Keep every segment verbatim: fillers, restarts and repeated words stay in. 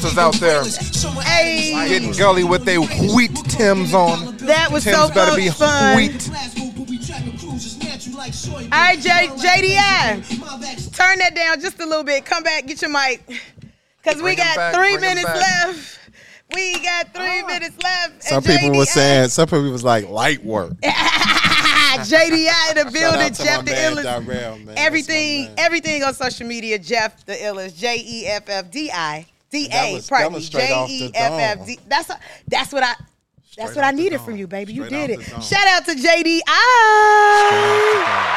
sisters out there. Hey. Getting gully with their wheat Tims on. That was Tims so better be fun. wheat. All right, J- JDI, turn that down just a little bit. Come back, get your mic. Because we Bring 'em got back, three bring 'em minutes back. left. We got three Oh. minutes left. Some And people J D I were saying, some people was like, light work. J D I in the Shout building, out to Jeff my the man, illest. Darrell, man. That's Everything, my man. everything on social media, Jeff the illest. J E F F D I D That A. was- Pardon that me. was straight J off the E F F D. That's a, that's what I. That's Straight what I off the needed dome. from you, baby. You Straight did off it. the dome. Shout out to J D I.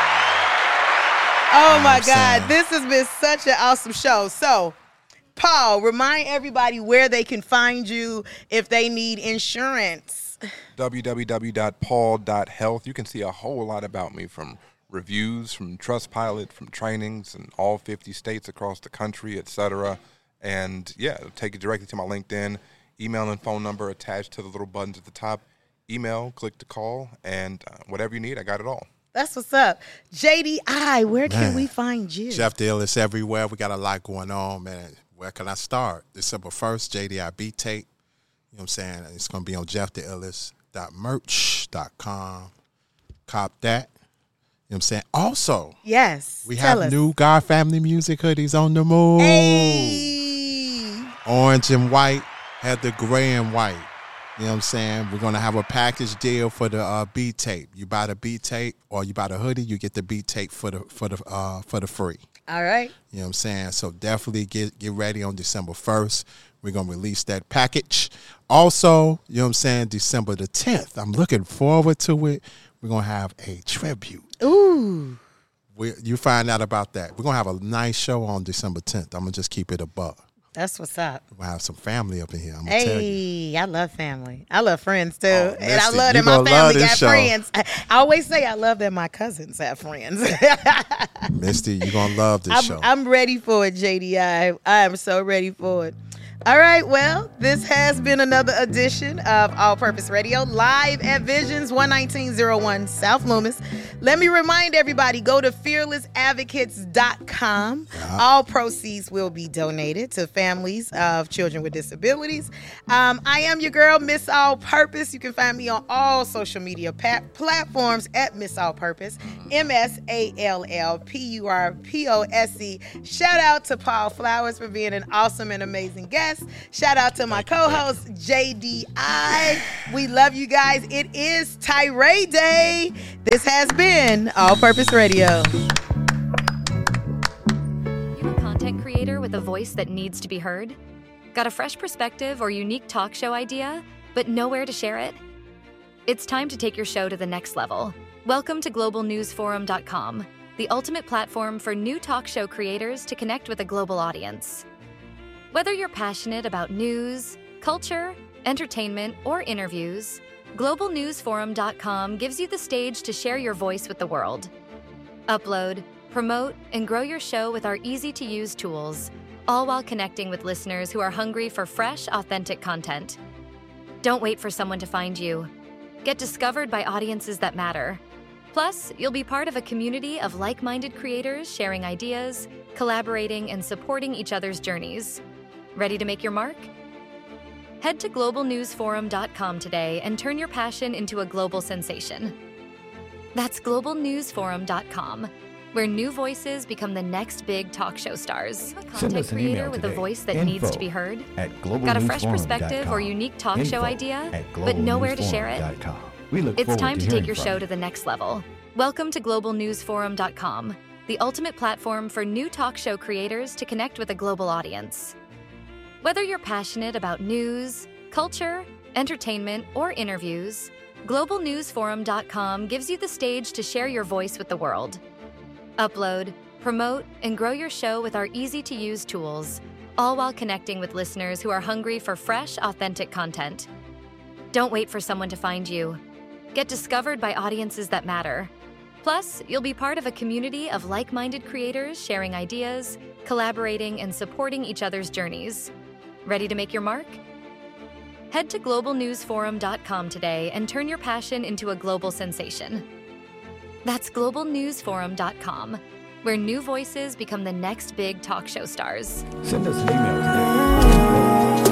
Oh my I'm God, saying? this has been such an awesome show. So, Paul, remind everybody where they can find you if they need insurance. w w w dot paul dot health. You can see a whole lot about me, from reviews, from Trustpilot, from trainings in all fifty states across the country, et cetera. And yeah, it'll take you directly to my LinkedIn, email and phone number attached to the little buttons at the top. Email, click to call, and uh, whatever you need, I got it all. That's what's up. J D I, where can Man. we find you? Jeff the illest everywhere. We got a lot going on, man. Where can I start? December first, J D I beat tape. You know what I'm saying? It's going to be on jeff the illest dot merch dot com. Cop that. You know what I'm saying? Also, Yes. we tell have us. new God Family Music hoodies on the move. Hey. Orange and white, had the gray and white. You know what I'm saying? We're going to have a package deal for the uh, beat tape. You buy the beat tape or you buy the hoodie, you get the beat tape for the for the uh, for the free. All right. You know what I'm saying? So definitely get get ready on December first. We're going to release that package. Also, you know what I'm saying, December the tenth. I'm looking forward to it. We're going to have a tribute. Ooh. We, you find out about that. We're going to have a nice show on December tenth. I'm going to just keep it a buck. That's what's up. We're going to have some family up in here. I'm going to tell you. Hey, I love family. I love friends too. Oh, and I Misty, love you that my gonna love family this got show. friends. I, I always say I love that my cousins have friends. Misty, you're going to love this I'm, show. I'm ready for it, J D I. I am so ready for it. All right, well, this has been another edition of All Purpose Radio, live at Visions one nineteen oh one South Loomis. Let me remind everybody, go to fearless advocates dot com. Yeah. All proceeds will be donated to families of children with disabilities. Um, I am your girl, Miss All Purpose. You can find me on all social media pa- platforms at Miss All Purpose, M S A L L P U R P O S E. Shout out to Paul Flowers for being an awesome and amazing guest. Shout out to my co-host, J D I. We love you guys. It is Tirade Day. This has been All Purpose Radio. You a content creator with a voice that needs to be heard? Got a fresh perspective or unique talk show idea, but nowhere to share it? It's time to take your show to the next level. Welcome to global news forum dot com, the ultimate platform for new talk show creators to connect with a global audience. Whether you're passionate about news, culture, entertainment, or interviews, global news forum dot com gives you the stage to share your voice with the world. Upload, promote, and grow your show with our easy-to-use tools, all while connecting with listeners who are hungry for fresh, authentic content. Don't wait for someone to find you. Get discovered by audiences that matter. Plus, you'll be part of a community of like-minded creators sharing ideas, collaborating, and supporting each other's journeys. Ready to make your mark? Head to global news forum dot com today and turn your passion into a global sensation. That's global news forum dot com, where new voices become the next big talk show stars. A content creator with a voice that needs to be heard? Got a fresh perspective or unique talk show idea, but nowhere to share it? It's time to take your show to the next level. Welcome to global news forum dot com, the ultimate platform for new talk show creators to connect with a global audience. Whether you're passionate about news, culture, entertainment, or interviews, global news forum dot com gives you the stage to share your voice with the world. Upload, promote, and grow your show with our easy-to-use tools, all while connecting with listeners who are hungry for fresh, authentic content. Don't wait for someone to find you. Get discovered by audiences that matter. Plus, you'll be part of a community of like-minded creators sharing ideas, collaborating, and supporting each other's journeys. Ready to make your mark? Head to global news forum dot com today and turn your passion into a global sensation. That's global news forum dot com, where new voices become the next big talk show stars. Send us an email today.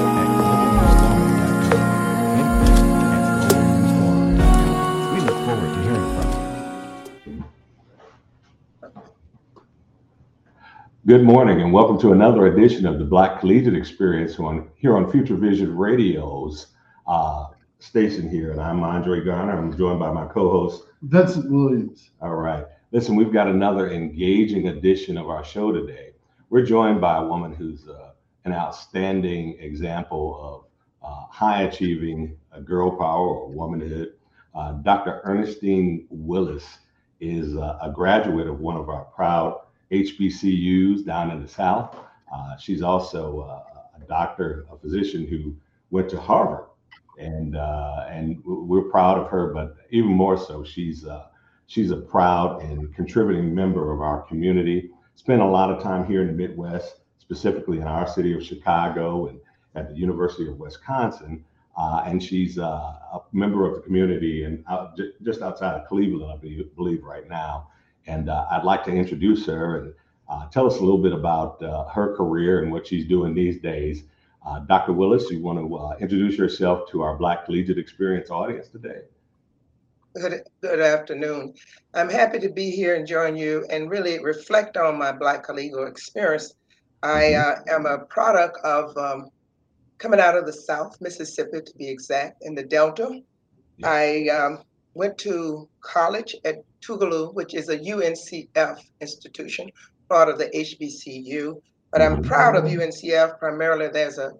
Good morning and welcome to another edition of the Black Collegiate Experience on here on Future Vision Radio's uh, station here. And I'm Andre Garner. I'm joined by my co-host Vincent Williams. All right. Listen, we've got another engaging edition of our show today. We're joined by a woman who's uh, an outstanding example of uh, high achieving uh, girl power or womanhood. Uh, Doctor Ernestine Willis is uh, a graduate of one of our proud H B C Us down in the South. Uh, she's also uh, a doctor, a physician who went to Harvard, and uh, and we're proud of her. But even more so, she's uh, she's a proud and contributing member of our community. Spent a lot of time here in the Midwest, specifically in our city of Chicago and at the University of Wisconsin. Uh, and she's uh, a member of the community and out, j- just outside of Cleveland, I believe, believe right now. And uh, I'd like to introduce her and uh, tell us a little bit about uh, her career and what she's doing these days. Uh, Doctor Willis, you want to uh, introduce yourself to our Black Collegiate Experience audience today? Good, good afternoon. I'm happy to be here and join you and really reflect on my Black collegiate experience. I uh, am a product of um, coming out of the South, Mississippi to be exact, in the Delta. Yeah. I um, went to college at Tougaloo, which is a U N C F institution, part of the H B C U. But I'm proud of U N C F. Primarily, there's a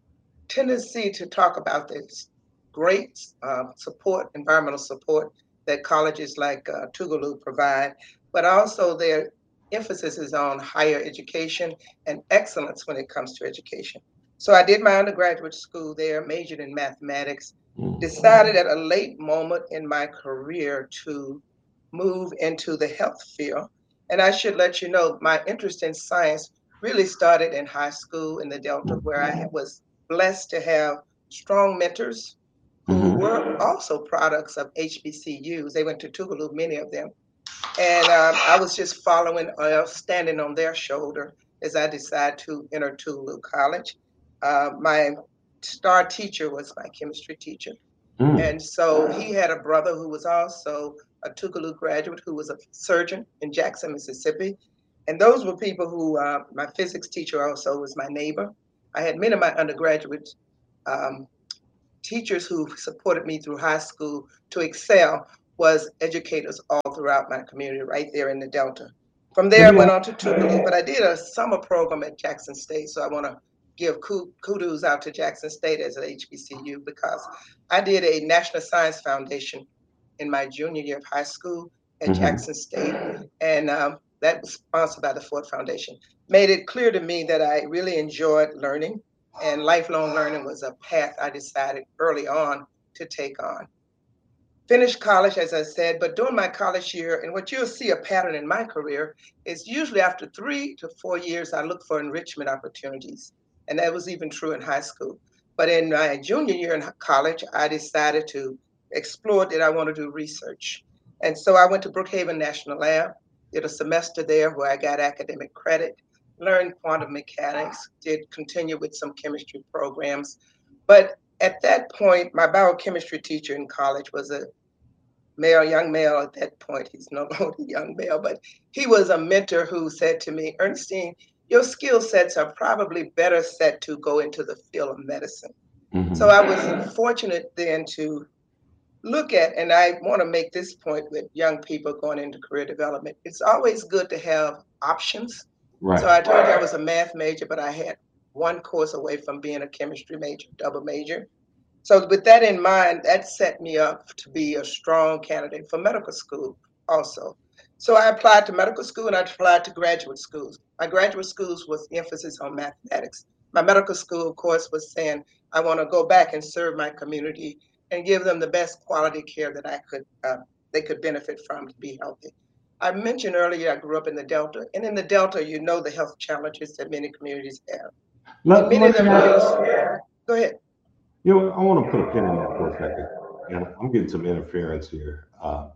tendency to talk about this great uh, support, environmental support that colleges like uh, Tougaloo provide, but also their emphasis is on higher education and excellence when it comes to education. So I did my undergraduate school there, majored in mathematics, decided at a late moment in my career to move into the health field. And I should let you know, my interest in science really started in high school in the Delta, where I was blessed to have strong mentors who Mhm. were also products of H B C Us. They went to Tougaloo, many of them. And um, I was just following, uh, standing on their shoulder as I decided to enter Tougaloo College. Uh, my star teacher was my chemistry teacher. Mm. And so he had a brother who was also a Tougaloo graduate who was a surgeon in Jackson, Mississippi. And those were people who, uh, my physics teacher also was my neighbor. I had many of my undergraduate um, teachers who supported me through high school to excel was educators all throughout my community right there in the Delta. From there, I went on to Tougaloo, but I did a summer program at Jackson State. So I want to give kudos out to Jackson State as an H B C U because I did a National Science Foundation in my junior year of high school at Mhm. Jackson State. And um, that was sponsored by the Ford Foundation. Made it clear to me that I really enjoyed learning, and lifelong learning was a path I decided early on to take on. Finished college, as I said, but during my college year, and what you'll see a pattern in my career is usually after three to four years, I look for enrichment opportunities. And that was even true in high school. But in my junior year in college, I decided to explore that I want to do research. And so I went to Brookhaven National Lab, did a semester there where I got academic credit, learned quantum mechanics, did continue with some chemistry programs. But at that point, my biochemistry teacher in college was a male, young male at that point. He's no longer a young male, but he was a mentor who said to me, Ernestine, your skill sets are probably better set to go into the field of medicine. Mhm. So I was fortunate then to look at, and I want to make this point with young people going into career development, it's always good to have options. Right. So I told you I was a math major, but I had one course away from being a chemistry major, double major. So with that in mind, that set me up to be a strong candidate for medical school also. So I applied to medical school and I applied to graduate schools. My graduate schools was emphasis on mathematics. My medical school, of course, was saying, I want to go back and serve my community and give them the best quality care that I could, uh, they could benefit from to be healthy. I mentioned earlier I grew up in the Delta, and in the Delta, you know the health challenges that many communities have. Let, And many let of them me ask- use, go ahead. You know, I want to put a pin in that for a second. And I'm getting some interference here. Uh,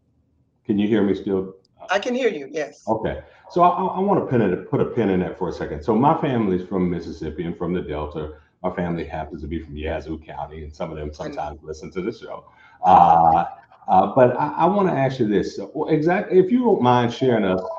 can you hear me still? I can hear you, yes. Okay. So I, I want to pin it, put a pin in that for a second. So my family's from Mississippi and from the Delta. My family happens to be from Yazoo County, and some of them sometimes listen to the show. Uh, uh, but I, I want to ask you this. Exactly, if you don't mind sharing us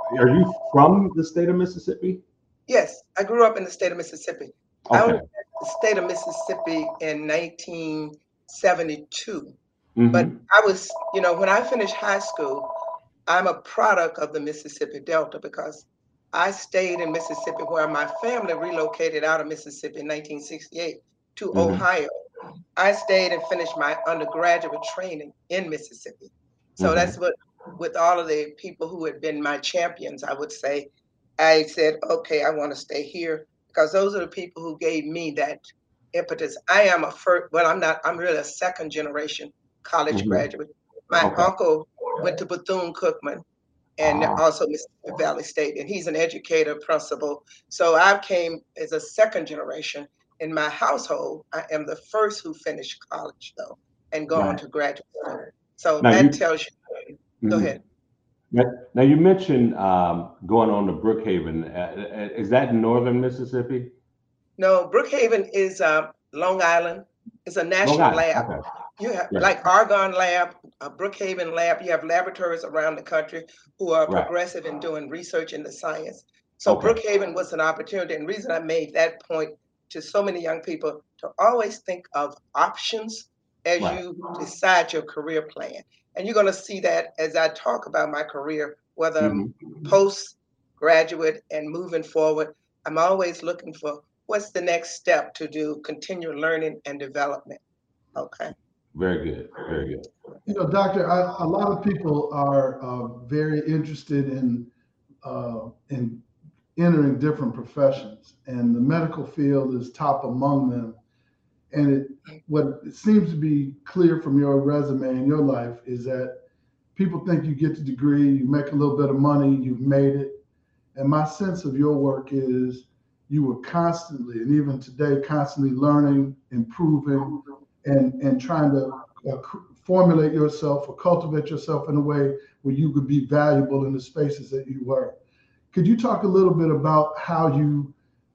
are you from the state of Mississippi? Yes, I grew up in the state of Mississippi. Okay. I only left the state of Mississippi in nineteen seventy-two. Mm-hmm. But I was, you know, when I finished high school, I'm a product of the Mississippi Delta because I stayed in Mississippi where my family relocated out of Mississippi in nineteen sixty-eight to Mm-hmm. Ohio. I stayed and finished my undergraduate training in Mississippi. So Mhm. that's what, with all of the people who had been my champions, I would say, I said, okay, I want to stay here because those are the people who gave me that impetus. I am a first, well, I'm not, I'm really a second generation college Mhm. graduate. My Okay. uncle went to Bethune-Cookman and Ah. also Mississippi Valley State, and he's an educator, principal. So I came as a second generation. In my household, I am the first who finished college, though, and gone Right. to graduate school. So Now that you- tells you. Go Mhm. ahead. Now, now you mentioned um, going on to Brookhaven. Uh, is that in northern Mississippi? No, Brookhaven is uh, Long Island. It's a national Long Island, lab. okay. You have Right. like Argonne Lab, uh, Brookhaven Lab. You have laboratories around the country who are Right. progressive in doing research in the science. So Okay. Brookhaven was an opportunity, and the reason I made that point to so many young people to always think of options as Right. you decide your career plan. And you're going to see that as I talk about my career, whether I'm Mhm. postgraduate and moving forward. I'm always looking for what's the next step to do continual learning and development. Okay. Very good. Very good. You know, Doctor, I, a lot of people are uh, very interested in uh, in entering different professions, and the medical field is top among them. And it, what it seems to be clear from your resume and your life is that people think you get the degree, you make a little bit of money, you've made it. And my sense of your work is you were constantly, and even today, constantly learning, improving, and and trying to uh, formulate yourself or cultivate yourself in a way where you could be valuable in the spaces that you were. Could you talk a little bit about how you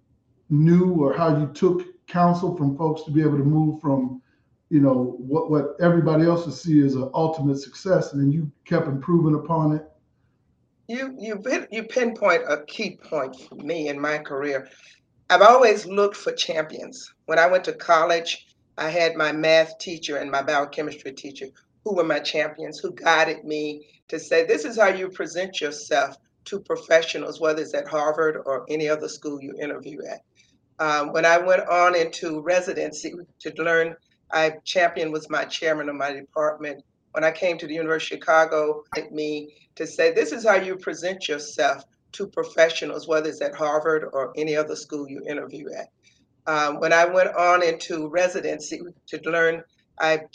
knew or how you took counsel from folks to be able to move from, you know, what, what everybody else would see as an ultimate success, and then you kept improving upon it? You you you pinpoint a key point for me in my career. I've always looked for champions. When I went to college, I had my math teacher and my biochemistry teacher who were my champions, who guided me to say, this is how you present yourself to professionals, whether it's at Harvard or any other school you interview at. Um, when I went on into residency to learn, I champion was my chairman of my department. When I came to the University of Chicago, guided me to say, this is how you present yourself to professionals, whether it's at Harvard or any other school you interview at. Um, when I went on into residency to learn, I